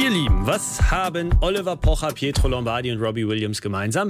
Ihr Lieben, was haben Oliver Pocher, Pietro Lombardi und Robbie Williams gemeinsam?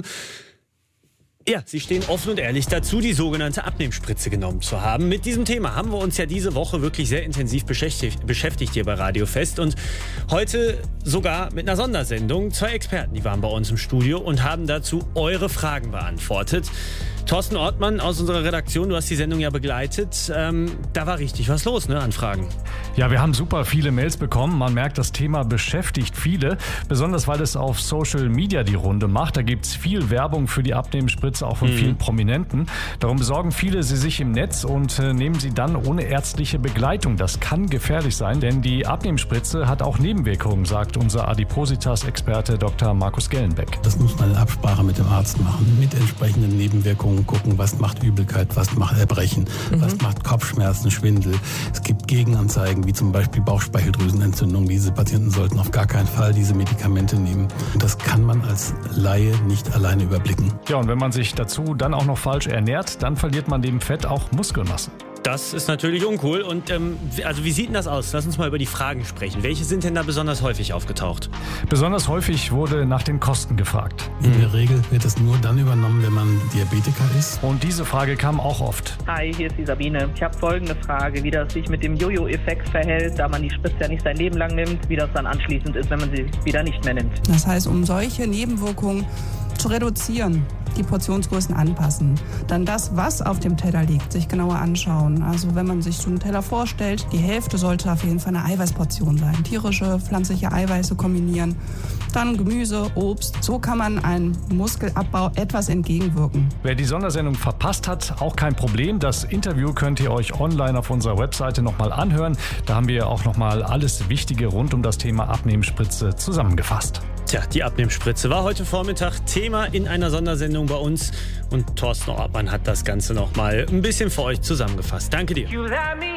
Ja, sie stehen offen und ehrlich dazu, die sogenannte Abnehmspritze genommen zu haben. Mit diesem Thema haben wir uns ja diese Woche wirklich sehr intensiv beschäftigt hier bei Radio Fest. Und heute sogar mit einer Sondersendung. 2 Experten, die waren bei uns im Studio und haben dazu eure Fragen beantwortet. Thorsten Ortmann aus unserer Redaktion, du hast die Sendung ja begleitet. Da war richtig was los, ne, an Fragen. Ja, wir haben super viele Mails bekommen. Man merkt, das Thema beschäftigt viele. Besonders, weil es auf Social Media die Runde macht. Da gibt es viel Werbung für die Abnehmspritze, auch von vielen Prominenten. Darum besorgen viele sie sich im Netz und nehmen sie dann ohne ärztliche Begleitung. Das kann gefährlich sein, denn die Abnehmspritze hat auch Nebenwirkungen, sagt unser Adipositas-Experte Dr. Markus Gellenbeck. Das muss man in Absprache mit dem Arzt machen, mit entsprechenden Nebenwirkungen gucken, was macht Übelkeit, was macht Erbrechen, was macht Kopfschmerzen, Schwindel. Es gibt Gegenanzeigen, wie zum Beispiel Bauchspeicheldrüsenentzündung. Diese Patienten sollten auf gar keinen Fall diese Medikamente nehmen. Und das kann man als Laie nicht alleine überblicken. Ja, und wenn man sich dazu dann auch noch falsch ernährt, dann verliert man neben Fett auch Muskelmasse. Das ist natürlich uncool. Und also wie sieht denn das aus? Lass uns mal über die Fragen sprechen. Welche sind denn da besonders häufig aufgetaucht? Besonders häufig wurde nach den Kosten gefragt. In der Regel wird es nur dann übernommen, wenn man Diabetiker ist. Und diese Frage kam auch oft. Hi, hier ist die Sabine. Ich habe folgende Frage, wie das sich mit dem Jojo-Effekt verhält, da man die Spritze ja nicht sein Leben lang nimmt, wie das dann anschließend ist, wenn man sie wieder nicht mehr nimmt. Das heißt, um solche Nebenwirkungen zu reduzieren, die Portionsgrößen anpassen. Dann das, was auf dem Teller liegt, sich genauer anschauen. Also wenn man sich so einen Teller vorstellt, die Hälfte sollte auf jeden Fall eine Eiweißportion sein. Tierische, pflanzliche Eiweiße kombinieren. Dann Gemüse, Obst. So kann man einem Muskelabbau etwas entgegenwirken. Wer die Sondersendung verpasst hat, auch kein Problem. Das Interview könnt ihr euch online auf unserer Webseite nochmal anhören. Da haben wir auch nochmal alles Wichtige rund um das Thema Abnehmspritze zusammengefasst. Tja, die Abnehmspritze war heute Vormittag Thema in einer Sondersendung bei uns. Und Thorsten Ortmann hat das Ganze nochmal ein bisschen für euch zusammengefasst. Danke dir.